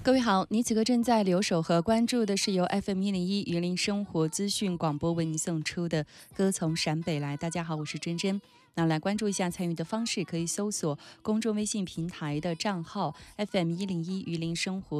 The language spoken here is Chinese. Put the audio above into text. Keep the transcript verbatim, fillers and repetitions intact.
各位好，你此刻正在留守和关注的是由 F M 一零一榆林生活资讯广播为您送出的歌从陕北来。大家好，我是珍珍。那来关注一下参与的方式，可以搜索公众微信平台的账号 F M 一零一榆林生活